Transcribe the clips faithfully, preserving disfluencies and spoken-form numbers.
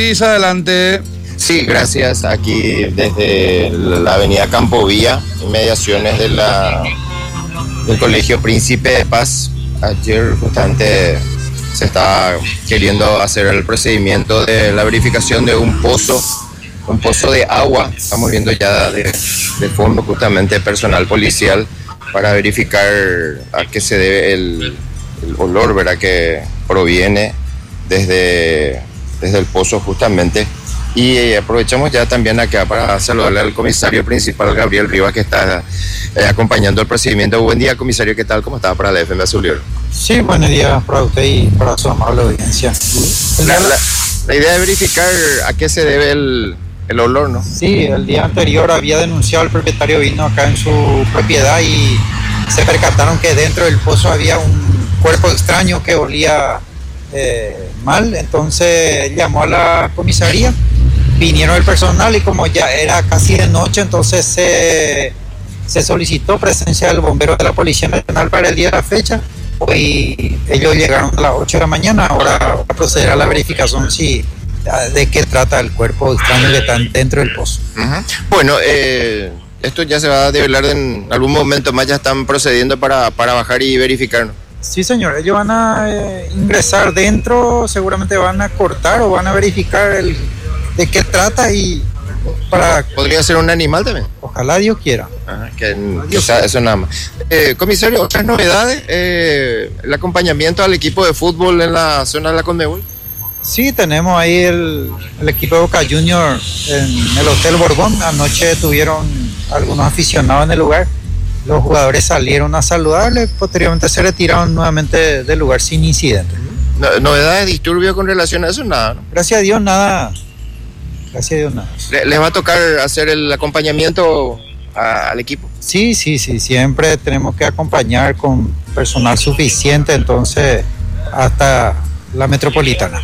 Ortiz, adelante. Sí, gracias. Aquí desde la avenida Campovía, inmediaciones de la, del Colegio Príncipe de Paz. Ayer justamente se está queriendo hacer el procedimiento de la verificación de un pozo, un pozo de agua. Estamos viendo ya de, de fondo justamente personal policial para verificar a qué se debe el, el olor, ¿verdad?, que proviene desde, desde el pozo justamente. Y eh, aprovechamos ya también acá para saludarle al comisario principal Gabriel Rivas, que está eh, acompañando el procedimiento. Buen día, comisario, ¿qué tal? ¿Cómo está para la F M Azul y Oro? Sí, buenos días para usted y para su amable audiencia. La, la, la idea es verificar a qué se debe el, el olor, ¿no? Sí, el día anterior había denunciado, el propietario vino acá en su propiedad y se percataron que dentro del pozo había un cuerpo extraño que olía eh, mal, entonces llamó a la comisaría. Vinieron el personal y como ya era casi de noche, entonces se, se solicitó presencia del bombero de la Policía Nacional para el día de la fecha. Hoy ellos llegaron a las ocho de la mañana, ahora va a proceder a la verificación si, de qué trata el cuerpo extraño que está dentro del pozo. Uh-huh. Bueno, eh, esto ya se va a develar en algún momento más, ya están procediendo para, para bajar y verificar, ¿no? Sí, señor, ellos van a eh, ingresar dentro, seguramente van a cortar o van a verificar el de qué trata y para... ¿Podría ser un animal también? Ojalá Dios quiera. Ajá, que quizá eso nada más. Eh, comisario, ¿otras novedades? Eh, ¿El acompañamiento al equipo de fútbol en la zona de la Conmebol? Sí, tenemos ahí el, el equipo de Boca Junior en el Hotel Borbón. Anoche tuvieron algunos aficionados en el lugar. Los jugadores salieron a saludarle, posteriormente se retiraron nuevamente del lugar sin incidente. No, ¿Novedades, disturbios con relación a eso? Nada, ¿no? Gracias a Dios, nada. Gracias a Dios, nada. ¿Les va a tocar hacer el acompañamiento a, al equipo? Sí, sí, sí. Siempre tenemos que acompañar con personal suficiente, entonces, hasta la metropolitana.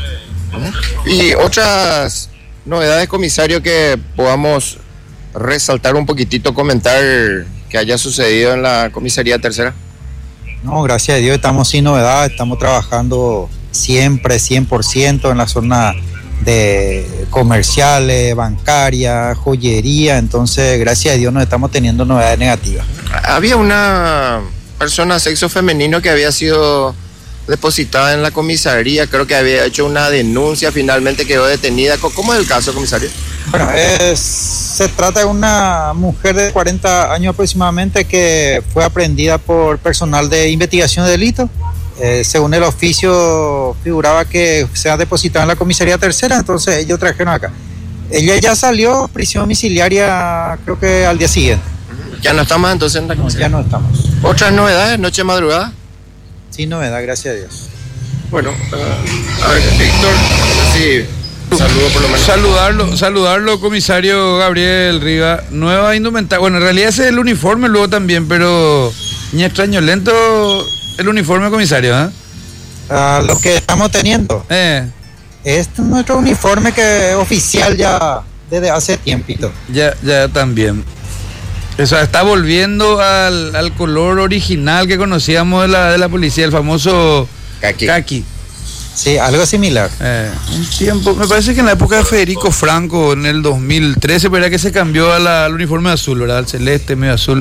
¿Y otras novedades, comisario, que podamos resaltar un poquitito, comentar que haya sucedido en la comisaría tercera? No, gracias a Dios estamos sin novedades, estamos trabajando siempre cien por ciento en la zona de comerciales, bancaria, joyería, entonces gracias a Dios no estamos teniendo novedades negativas. Había una persona sexo femenino que había sido depositada en la comisaría, creo que había hecho una denuncia, finalmente quedó detenida. ¿Cómo es el caso, comisario? Bueno, es, se trata de una mujer de cuarenta años aproximadamente que fue aprehendida por personal de investigación de delitos. Eh, según el oficio figuraba que se ha depositado en la comisaría tercera, entonces ellos trajeron acá. Ella ya salió prisión domiciliaria creo que al día siguiente. ¿Ya no estamos entonces en la comisaría? No, ya no estamos. ¿Otras novedades, noche madrugada? Sin novedad, gracias a Dios. Bueno, uh, a ver, Víctor, sí, saludo por lo menos. Saludarlo, saludarlo, comisario Gabriel Rivas. Nueva indumentaria. Bueno, en realidad ese es el uniforme luego también, pero ni extraño lento el uniforme, comisario, ¿eh? Uh, lo que estamos teniendo. Eh. Este es nuestro uniforme que es oficial ya desde hace tiempito. Ya, ya también. O sea, está volviendo al, al color original que conocíamos de la, de la policía, el famoso Kaki. Kaki. Sí, algo similar. Eh, un tiempo, me parece que en la época de Federico Franco, en el dos mil trece, ¿verdad que se cambió a la, al uniforme azul, ¿verdad? Al celeste, medio azul.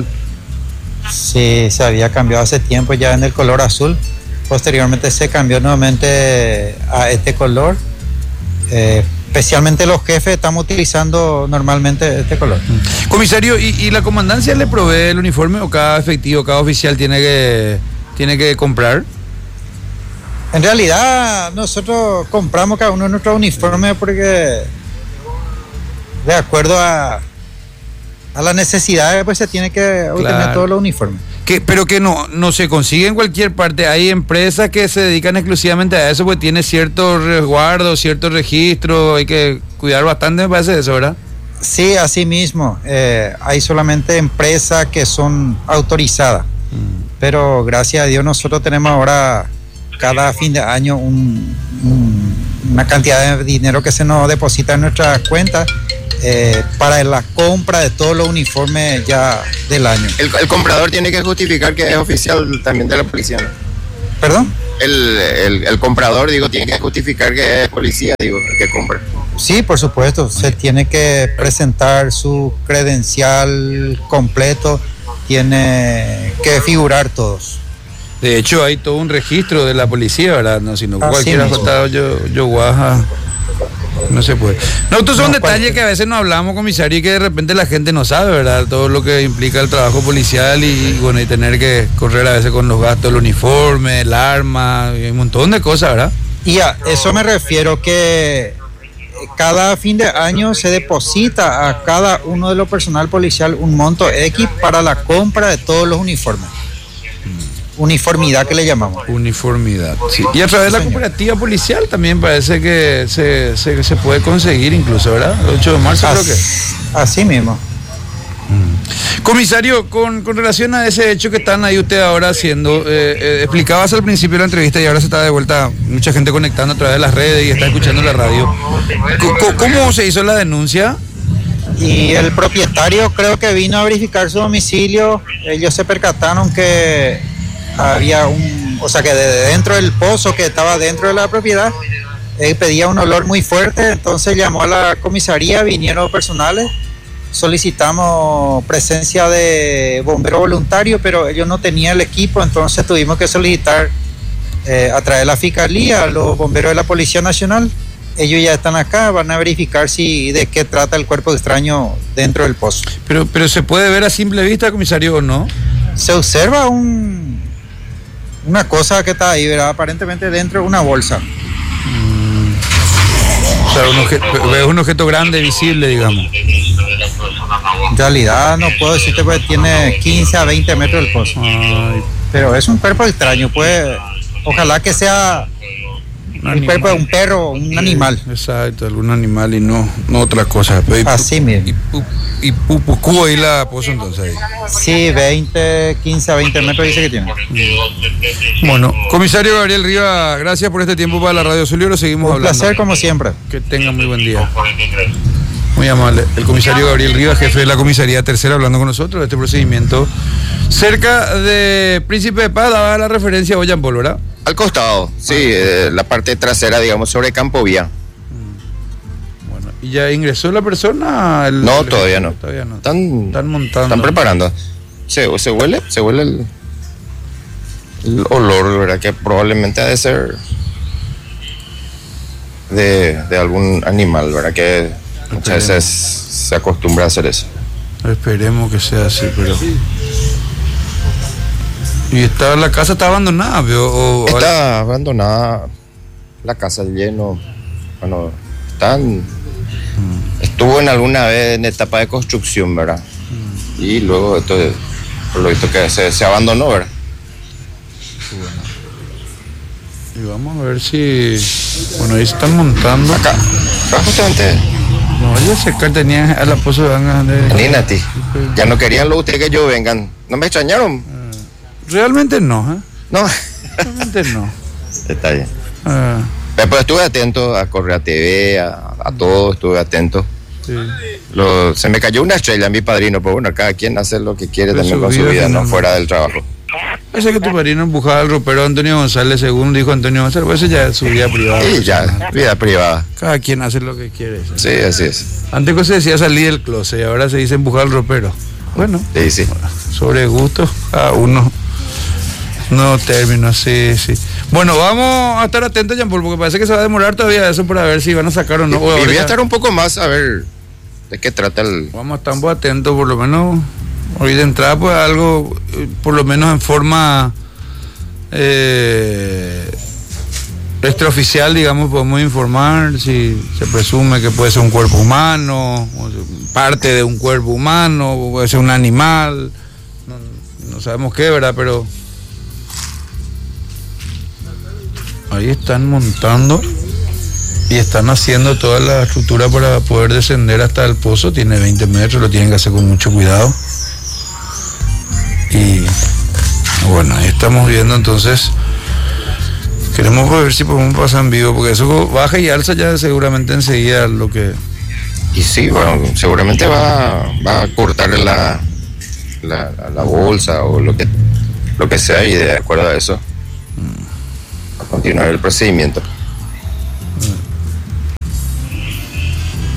Sí, se había cambiado hace tiempo ya en el color azul. Posteriormente se cambió nuevamente a este color. Eh, especialmente los jefes estamos utilizando normalmente este color. Comisario, ¿y, y la comandancia le provee el uniforme o cada efectivo, cada oficial tiene que, tiene que comprar? En realidad nosotros compramos cada uno de nuestros uniformes porque de acuerdo a, a las necesidades pues se tiene que obtener Claro. todos los uniformes. Que, pero que no, no se consigue en cualquier parte. Hay empresas que se dedican exclusivamente a eso, pues tiene cierto resguardo, cierto registro, hay que cuidar bastante, me parece eso, ¿verdad? Sí, así mismo. Eh, hay solamente empresas que son autorizadas, mm. pero gracias a Dios nosotros tenemos ahora cada fin de año un, un, una cantidad de dinero que se nos deposita en nuestras cuentas eh, para la compra de todos los uniformes ya del año. El, el comprador tiene que justificar que es oficial también de la policía, ¿no? ¿Perdón? El, el, el comprador, digo, tiene que justificar que es policía, digo, que compra. Sí, por supuesto, se tiene que presentar su credencial completo, tiene que figurar todos. De hecho, hay todo un registro de la policía, ¿verdad? No, si no, Así cualquiera mismo. votado yo, yo guaja, no se puede. No, estos son No, detalles cualquier- que a veces no hablamos, comisario, y que de repente la gente no sabe, ¿verdad? Todo lo que implica el trabajo policial y, y bueno, y tener que correr a veces con los gastos, el uniforme, el arma, y un montón de cosas, ¿verdad? Y a eso me refiero, que cada fin de año se deposita a cada uno de los personal policial un monto X para la compra de todos los uniformes. Uniformidad que le llamamos. Uniformidad. Sí. Y a través de la Señor. cooperativa policial también parece que se, se, se puede conseguir incluso, ¿verdad? El ocho de marzo creo que. Así, así mismo. Comisario, con, con relación a ese hecho que están ahí usted ahora haciendo, eh, eh, explicabas al principio de la entrevista y ahora se está de vuelta mucha gente conectando a través de las redes y está escuchando la radio. C- ¿Cómo se hizo la denuncia? Y el propietario creo que vino a verificar su domicilio. Ellos se percataron que había un, o sea que de dentro del pozo que estaba dentro de la propiedad, él pedía un olor muy fuerte, entonces llamó a la comisaría, vinieron personales, solicitamos presencia de bombero voluntario, pero ellos no tenían el equipo, entonces tuvimos que solicitar eh, a través de la fiscalía a los bomberos de la Policía Nacional. Ellos ya están acá, van a verificar si de qué trata el cuerpo extraño dentro del pozo. Pero, pero se puede ver a simple vista, comisario, o no. Se observa un una cosa que está ahí, ¿verdad? Aparentemente dentro de una bolsa. O sea, un objeto, es un objeto grande, visible, digamos. En realidad no puedo decirte porque tiene quince a veinte metros el pozo. Ay, Pero es un cuerpo extraño, pues ojalá que sea un el cuerpo de animal. un perro, un animal. Exacto, algún animal y no, no otra cosa. Pero y pu- Así mismo. Y, pu- y pu- pu- cubo ahí la pozo entonces ahí. Sí, veinte, quince a veinte metros dice que tiene. Bueno, comisario Gabriel Rivas, gracias por este tiempo para la Radio Zulio, lo seguimos Un hablando. placer como siempre. Que tenga muy buen día. Muy amable. El comisario Gabriel Rivas, jefe de la comisaría tercera, hablando con nosotros de este procedimiento. Cerca de Príncipe de Paz, daba la referencia a Ollambol, ¿verdad? Al costado, sí, eh, la parte trasera, digamos, sobre Campo Vía. Bueno, ¿y ya ingresó la persona? El- No, el- todavía no. Todavía no. Están, Están montando. están preparando. Se, se huele, se huele el, el olor, ¿verdad? Que probablemente ha de ser de, de algún animal, ¿verdad? Que muchas Esperemos. veces se acostumbra a hacer eso. Esperemos que sea así, pero... ¿Y está, la casa está abandonada? ¿Vio? O, o- Está abandonada la casa lleno. Bueno, están. Estuvo en alguna vez en etapa de construcción, ¿verdad? Y luego esto, por lo visto que se, se abandonó, ¿verdad? Y vamos a ver si... Bueno, ahí están montando. Acá, acá justamente, No, ya se que tenían a la pozo de ganas de... Nati, ya no querían los ustedes que yo vengan. ¿No me extrañaron? Realmente no, ¿eh? No, Realmente no. está bien. Ah, Pero pues estuve atento a Correa T V, a, a todo, estuve atento. sí. Lo, se me cayó una estrella a mi padrino, pero bueno, cada quien hace lo que quiere Pero también su con su vida vida, ¿no? finalmente. Fuera del trabajo. Ese que tu padrino empujaba al ropero Antonio González, según dijo Antonio González, pues eso ya es su vida privada. Y ya, vida privada. Cada quien hace lo que quiere. Sí, así es. Antes que se decía salir del closet y ahora se dice empujar al ropero. Bueno, Sí, sí. sobre gusto, a uno. No término, sí, sí. Bueno, vamos a estar atentos, Jean Paul, porque parece que se va a demorar todavía eso para ver si van a sacar o no. O Y ahora voy a ya- estar un poco más a ver de qué trata el... Vamos a estar muy atentos, por lo menos hoy de entrada, pues algo, eh, por lo menos en forma eh, extraoficial, digamos, podemos informar si se presume que puede ser un cuerpo humano, o sea, parte de un cuerpo humano, o puede ser un animal, no, no sabemos qué, ¿verdad? Pero ahí están montando y están haciendo toda la estructura para poder descender hasta el pozo. Tiene veinte metros, lo tienen que hacer con mucho cuidado. Y bueno, ahí estamos viendo entonces. Queremos ver si podemos pasar en vivo, porque eso baja y alza ya seguramente enseguida lo que... Y sí, bueno, seguramente va, va a cortar la, la, la bolsa o lo que, lo que sea, y de acuerdo a eso, a continuar el procedimiento.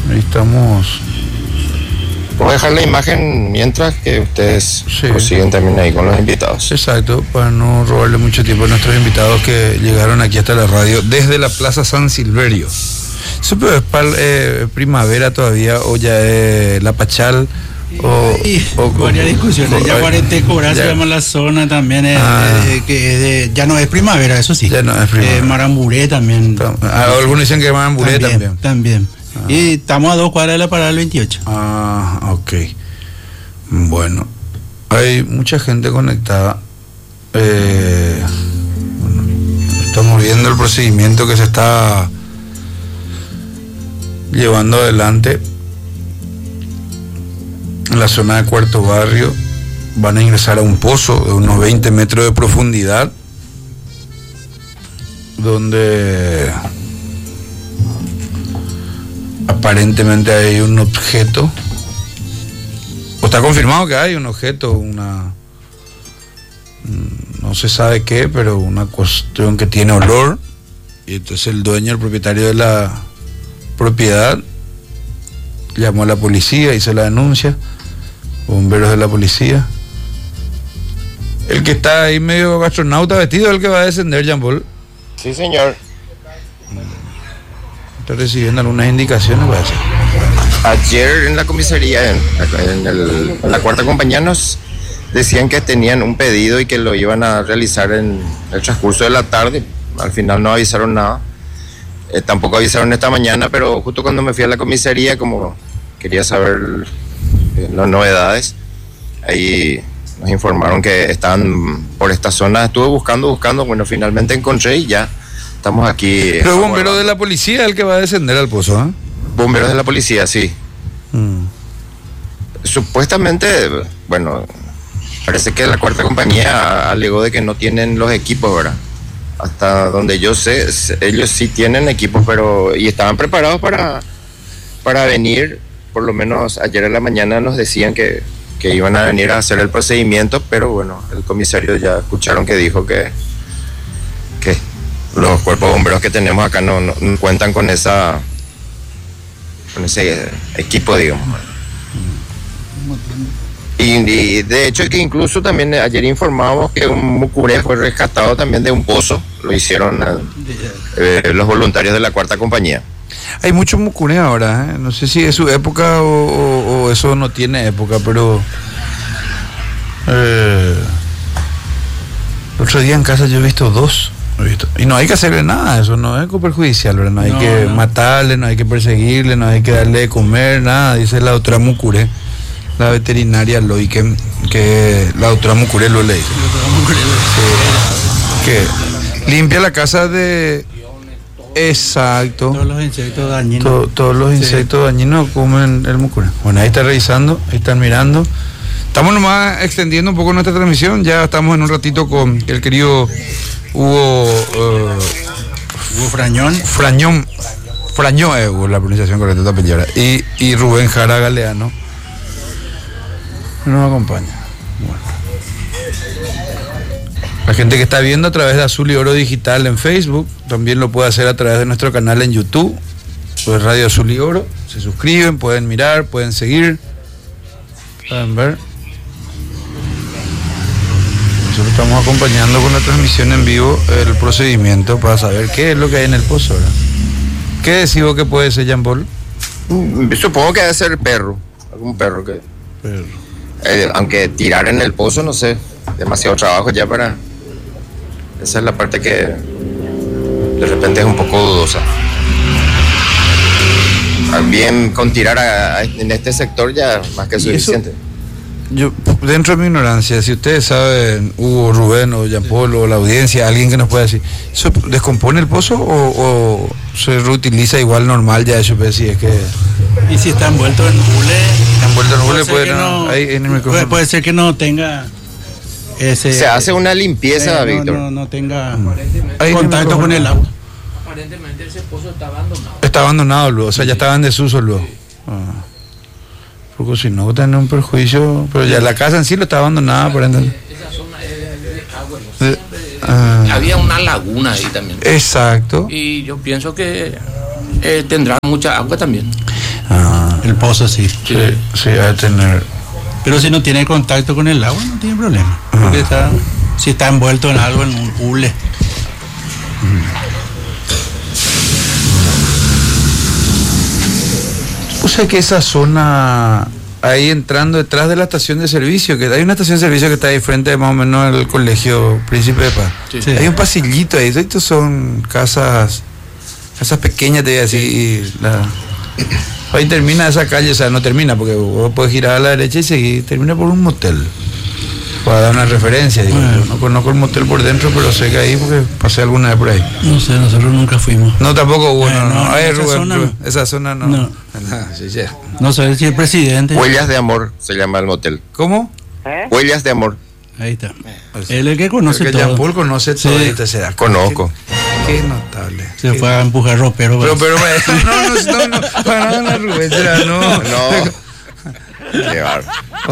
ahí estamos. Voy a dejar la imagen mientras que ustedes Sí. prosiguen también ahí con los invitados. Exacto, para no robarle mucho tiempo a nuestros invitados que llegaron aquí hasta la radio desde la Plaza San Silverio. ¿Eso pero es pal- eh, primavera todavía o ya es La Pachal? O, Y o- varias discusiones. o- Ya Guaretecorá se ya- llama la zona también. Es, Ah. eh, que es de- ya no es primavera, eso sí. Ya no es primavera. Eh, Maramburé también. Ah, algunos dicen que van Buré también. También. Y estamos a dos cuadras de la parada del veintiocho. Ah, ok. Bueno, hay mucha gente conectada. Eh, bueno, estamos viendo el procedimiento que se está llevando adelante en la zona de Cuarto Barrio. Van a ingresar a un pozo de unos veinte metros de profundidad, donde aparentemente hay un objeto, o está confirmado que hay un objeto, una, no se sabe qué, pero una cuestión que tiene olor, y entonces el dueño, el propietario de la propiedad, llamó a la policía, hizo la denuncia, bomberos de la policía. El que está ahí medio astronauta vestido es el que va a descender, Jean Paul. Sí, señor. Está recibiendo algunas indicaciones, parece. Ayer en la comisaría, en, en el- en la cuarta compañía, nos decían que tenían un pedido y que lo iban a realizar en el transcurso de la tarde. Al final no avisaron nada. Eh, tampoco avisaron esta mañana, pero justo cuando me fui a la comisaría, como quería saber eh, las novedades, ahí nos informaron que estaban por esta zona. Estuve buscando, buscando, bueno, finalmente encontré y ya estamos aquí. Pero el bombero de la policía es el que va a descender al pozo, ¿eh? Bomberos de la policía, sí. Mm. Supuestamente, bueno, parece que la cuarta compañía alegó de que no tienen los equipos, ¿verdad? Hasta donde yo sé, ellos sí tienen equipos, pero y estaban preparados para, para venir. Por lo menos ayer en la mañana nos decían que, que iban a venir a hacer el procedimiento, pero bueno, el comisario ya escucharon que dijo que, que los cuerpos de bomberos que tenemos acá no, no, no cuentan con esa con ese equipo, digamos. Y, y de hecho que incluso también ayer informábamos que un mucuré fue rescatado también de un pozo, lo hicieron eh, los voluntarios de la cuarta compañía. Hay mucho mucuré ahora, ¿eh? No sé si es su época o, o, o eso no tiene época, pero eh, el otro día en casa yo he visto dos, he visto, y no hay que hacerle nada, eso no es perjudicial, ¿verdad? No hay No, que no. matarle, no hay que perseguirle, no hay que darle de comer, nada, dice la doctora Mucuré, la veterinaria Loy, que, que la doctora Mucuré lo le dice, que limpia la casa de... Exacto. Todos los insectos dañinos. To- todos los Sí. insectos dañinos comen el mucuré. Bueno, ahí está revisando, ahí están mirando. Estamos nomás extendiendo un poco nuestra transmisión. Ya estamos en un ratito con el querido Hugo eh, Hugo Frañón. Frañón. Frañón, eh, Hugo, la pronunciación correcta de apellido. Y, y Rubén Jara Galeano nos acompaña. Bueno. La gente que está viendo a través de Azul y Oro Digital en Facebook, también lo puede hacer a través de nuestro canal en YouTube, pues Radio Azul y Oro. Se suscriben, pueden mirar, pueden seguir, pueden ver. Nosotros estamos acompañando con la transmisión en vivo el procedimiento para saber qué es lo que hay en el pozo, ¿verdad? ¿Qué decís vos que puede ser, Jean Paul? Mm, Supongo que debe ser perro, algún perro que... Perro. Eh, aunque tirar en el pozo, no sé, demasiado trabajo ya para... Esa es la parte que de repente es un poco dudosa. Bien, con tirar a- a- en este sector ya más que ¿Y eso? suficiente. Yo, dentro de mi ignorancia, si ustedes saben, Hugo, Rubén o Jean Paul o la audiencia, alguien que nos pueda decir, ¿eso descompone el pozo o, o se reutiliza igual normal ya eso? Pues, si es que Y si está envuelto en hule. envuelto en hule, puede ser puede, que no, no- ahí en el micrófono. Puede, puede ser que no tenga ese. Se hace una limpieza, eh, no, Víctor. No, no tenga Ahí en el contacto micrófono. con el agua. Aparentemente ese pozo está abandonado. Está abandonado luego, o sea, ya estaba en desuso luego. Ah. Porque si no, tener un perjuicio, pero ya la casa en sí lo está abandonada, aparentemente. Esa zona es de agua, ¿no? Eh, Siempre- ah. Había una laguna ahí también. Exacto. Y yo pienso que eh, tendrá mucha agua también. Ah, El pozo sí. sí, sí, ha de tener. Pero si no tiene contacto con el agua, no tiene problema. Porque Ah. está, si está envuelto en algo, en un hule. O sea que esa zona, ahí entrando detrás de la estación de servicio, que hay una estación de servicio que está ahí frente más o menos al colegio Príncipe de Paz. Sí. Sí. Hay un pasillito ahí, estos son casas, casas pequeñas, te voy a decir, y la- ahí termina esa calle, o sea, no termina, porque vos podés girar a la derecha y seguir, termina por un motel. Para dar una referencia, digo, Bueno. yo no conozco el motel por dentro, pero sé que ahí, porque pasé alguna vez por ahí. No sé, nosotros nunca fuimos. No, tampoco hubo, Eh, no, no, no, Ay, esa Rubén, zona Rubén, no. esa zona no. No. Ah, sí, sí. No sé si el presidente. Huellas de Amor se llama el motel. ¿Cómo? Huellas de Amor. Ahí está. Él es el que conoce Porque todo. Jean-Paul conoce Sí. todo esto, se da cuenta. Conozco. Qué, qué notable. Se fue a empujar ropero. Pero, parece. pero, no, no, no, no, para nada, no, Rubén, será, no. No. Qué bárbaro.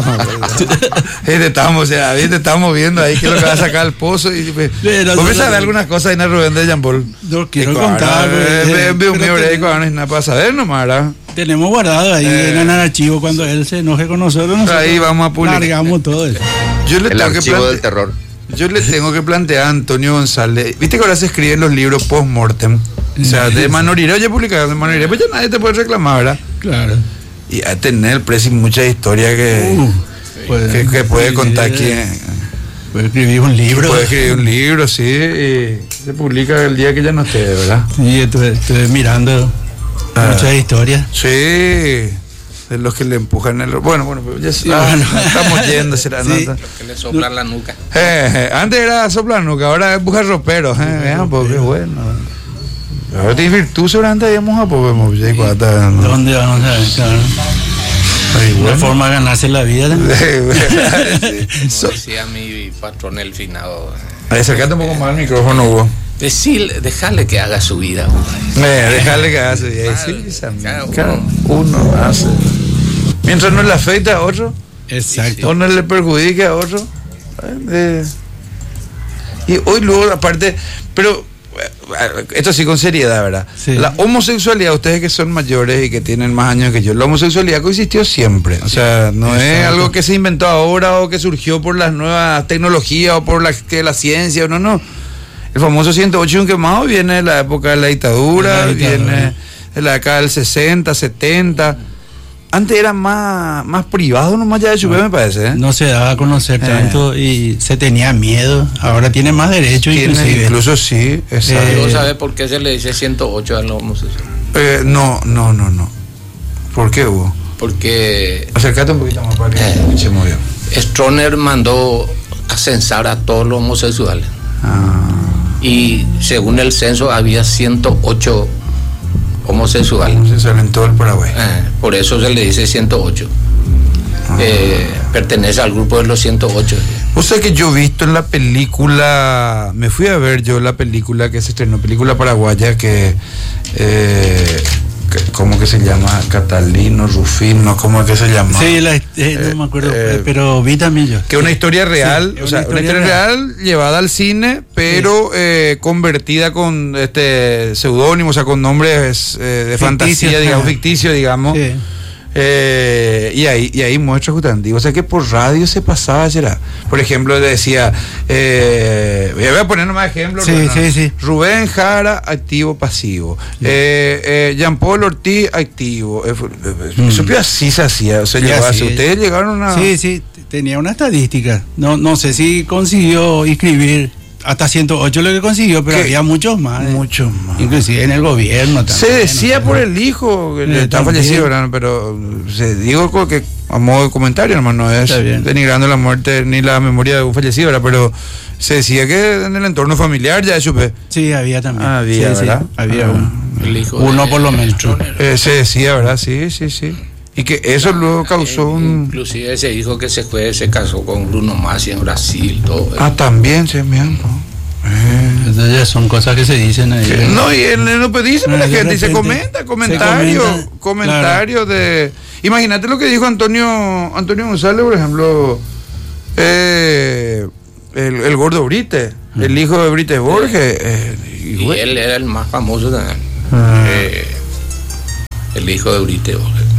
Eh, te estábamos, o sea, te estábamos viendo ahí que lo que va a sacar el pozo y pues, Pero vos no, me sabés no, algunas cosas ahí en el Rubén de Jean-Paul. No quiero Digo, contar. ahora, pues, eh, eh, ve- ve un pero mío, ten- digo, ahora no hay nada para saber nomás, ¿verdad? tenemos guardado ahí Eh. en el archivo cuando él se enoje con nosotros. nosotros Ahí vamos a publicar. Largamos todo eso. Yo le El tengo que archivo del plante- terror. Yo le tengo que plantear a Antonio González. Viste que ahora se escriben los libros post-mortem. O sea, de Manoriro ya publicaron de Manoriro, pues ya nadie te puede reclamar, ¿verdad? Claro. Y a tener el precio mucha historia que, Uh, puede- que, que puede contar eh, quién. Puede escribir un libro. Puede escribir un libro, sí, y se publica el día que ya no esté, ¿verdad? Sí, estuve, estuve mirando Ah. muchas historias. Sí, de los que le empujan el... Bueno, bueno, pues ya Sí, ah, bueno. estamos yendo, será Sí. nota. Que le soplan la nuca. Eh, eh, antes era soplar nuca, ahora es empujar roperos, eh, vean, pues qué bueno. Ahora te virtud seguramente habíamos a Popemos, ya cuata, ¿no? ¿Dónde vamos a ver? Claro. Ay, Una bueno. forma de ganarse la vida. ¿no? Sí. Como So- decía mi patrón el finado. Ay, acércate un poco más al micrófono, Hugo. Decirle, dejarle que haga su vida. güey. Eh, déjale que hace. y ahí sí, esa- Cada uno. cada uno hace. Mientras no le afecta a otro, Exacto. o no le perjudique a otro. eh, y hoy luego, aparte, pero eh, esto sí con seriedad, ¿verdad? Sí. La homosexualidad, ustedes que son mayores y que tienen más años que yo, la homosexualidad coexistió siempre. O sea, no es Exacto. algo que se inventó ahora o que surgió por las nuevas tecnologías o por la, que la ciencia, no, no. El famoso ciento ocho y un quemado viene de la época de la dictadura, De la dictadura. viene de la década del sesenta, setenta. Antes era más, más privado nomás ya de Chupé, me parece, ¿eh? No se daba a conocer Eh. tanto y se tenía miedo. Ahora tiene más derechos Tiene- inclusive. incluso sí, exacto. Eh, ¿Vos sabés por qué se le dice ciento ocho a los homosexuales? Eh, no, no, no, no. ¿Por qué, Hugo? Porque Acércate un poquito más para que Eh. escuchemos bien. Stroner mandó a censar a todos los homosexuales. Ah, Y según el censo había ciento ocho homosexuales. se sale en todo el Paraguay. Eh, por eso se le dice ciento ocho. Eh, pertenece al grupo de los ciento ocho. O sea que yo he visto en la película, me fui a ver yo la película que se estrenó, película paraguaya que, eh, que- ¿cómo que se llama? Catalino, Rufino, ¿cómo es que se llama? Sí, la- eh, no me acuerdo, eh, pero vi también yo. Que es una historia real, Sí, o es sea, una una historia historia real, llevada al cine, pero eh, convertida con este seudónimo, o sea, con nombres eh, de Ficticio, fantasía, digamos, ajá. ficticio, digamos. Sí. Eh, y ahí y ahí muestra justamente, o sea que por radio se pasaba, será. Por ejemplo, le decía, eh, voy a poner nomás ejemplos. Sí, Rubén, sí, sí. Rubén Jara, activo pasivo. Eh, eh, Jean Paul Ortiz, activo. Eh, fue- eh, Mm. supió así se hacía, o sea, Y llegó así así. es. Ustedes llegaron a. Sí, sí, t- tenía una estadística. No, no sé si consiguió inscribir hasta ciento ocho lo que consiguió, pero ¿Qué? había muchos más. eh. Mucho más. Inclusive en el gobierno también. Se decía ¿no? por el hijo, que Eh, está también. fallecido, ¿verdad? Pero se digo co- que a modo de comentario, hermano, no es Está bien. denigrando la muerte ni la memoria de un fallecido, ¿verdad? Pero se decía que en el entorno familiar ya supe. Sí, había también. Ah, había, Sí, sí, ¿verdad? había Ah. uno. El hijo Uno de por lo menos. Stroner. Eh, se decía, ¿verdad? Sí, sí, sí. Y que eso luego causó Eh, un... Inclusive ese hijo que se fue, se casó con Bruno Masi en Brasil, todo. Ah, también se me han... Eh. Entonces ya son cosas que se dicen ahí. Que- No, y él no dice, No, la de gente se repente comenta, se comentario, comenta, comentario de... Imagínate lo que dijo Antonio Antonio González, por ejemplo, eh, el, el gordo Brite, el hijo de Brite Borges. eh, y Y bueno, él era el más famoso también. Ah. Eh, el hijo de Urite. Borges.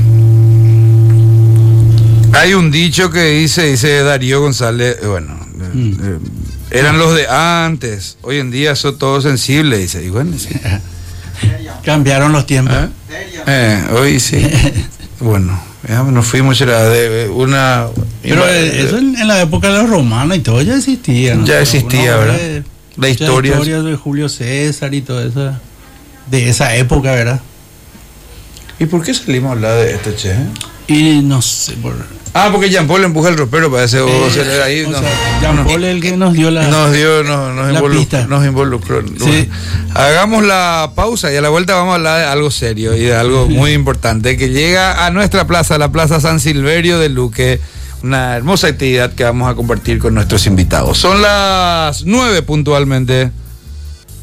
Hay un dicho que dice, dice Darío González, eh, bueno, mm. eh, eran los de antes, hoy en día son todos sensibles, dice, y bueno, sí. Cambiaron los tiempos. ¿Eh? Eh, hoy sí. Bueno, ya nos fuimos, era de una... Pero eso en, en la época de los romanos y todo ya existía, ¿no? Ya existía, ¿verdad? De, la historia. La historia de Julio César y todo eso, de esa época, ¿verdad? ¿Y por qué salimos a hablar de esto, che? Y no sé, por... Ah, porque Jean Paul empuja el ropero para ese eh, ahí. O no, sea, Jean Paul es el que nos dio la Nos dio, no, nos, la involucró, pista. nos involucró. Sí. Sí. Hagamos la pausa y a la vuelta vamos a hablar de algo serio y de algo muy importante que llega a nuestra plaza, la Plaza San Silverio de Luque. Una hermosa actividad que vamos a compartir con nuestros invitados. Son las nueve puntualmente.